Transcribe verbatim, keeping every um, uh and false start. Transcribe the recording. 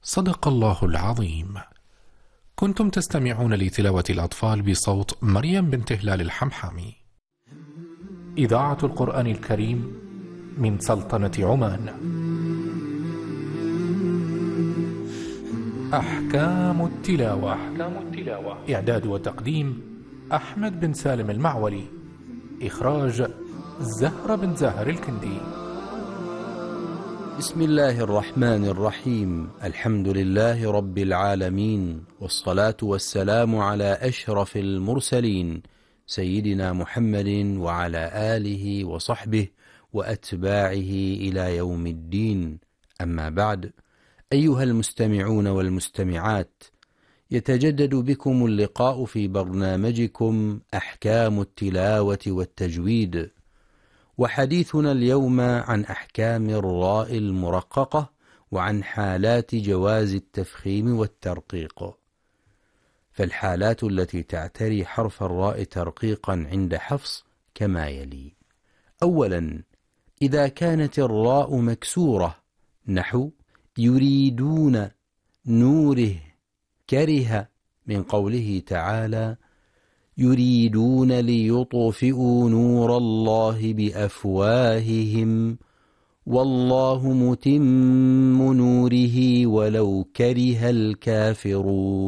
صدق الله العظيم. كنتم تستمعون لتلاوة الأطفال بصوت مريم بنت هلال الحمحامي. إذاعة القرآن الكريم من سلطنة عمان. أحكام التلاوة. أحكام التلاوة. إعداد وتقديم أحمد بن سالم المعولي. إخراج زهرة بن زاهر الكندي. بسم الله الرحمن الرحيم. الحمد لله رب العالمين، والصلاة والسلام على أشرف المرسلين سيدنا محمد وعلى آله وصحبه وأتباعه إلى يوم الدين. أما بعد، أيها المستمعون والمستمعات، يتجدد بكم اللقاء في برنامجكم أحكام التلاوة والتجويد، وحديثنا اليوم عن أحكام الراء المرققة وعن حالات جواز التفخيم والترقيق. فالحالات التي تعتري حرف الراء ترقيقا عند حفص كما يلي: أولا، إذا كانت الراء مكسورة نحو يريدون، نوره، كره، من قوله تعالى يريدون ليطفئوا نور الله بأفواههم والله متم نوره ولو كره الكافرون.